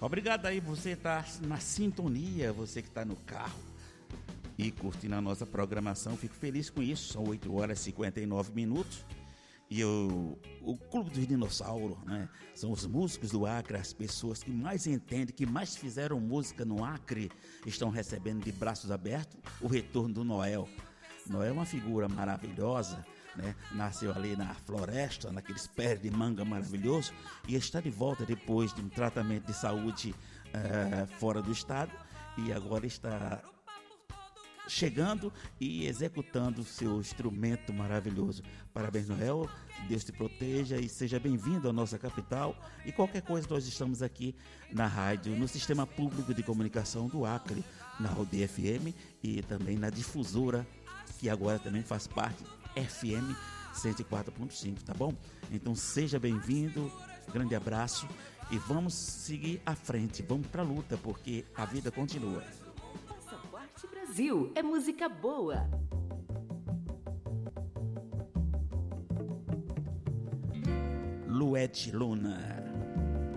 Obrigado aí, você tá na sintonia, você que está no carro e curtindo a nossa programação. Fico feliz com isso. São 8 horas e 59 minutos. E o Clube dos Dinossauros, né? São os músicos do Acre, as pessoas que mais entendem, que mais fizeram música no Acre, estão recebendo de braços abertos o retorno do Noel. Noel é uma figura maravilhosa, né? Nasceu ali na floresta, naqueles pés de manga maravilhoso, e está de volta depois de um tratamento de saúde fora do estado, e agora está chegando e executando seu instrumento maravilhoso. Parabéns, Noel, Deus te proteja e seja bem-vindo à nossa capital. E qualquer coisa, nós estamos aqui na rádio, no Sistema Público de Comunicação do Acre, na Aldeia FM e também na difusora, que agora também faz parte, FM 104.5, tá bom? Então seja bem-vindo, grande abraço e vamos seguir à frente, vamos pra luta, porque a vida continua. Passaporte Brasil é música boa. Luete Luna.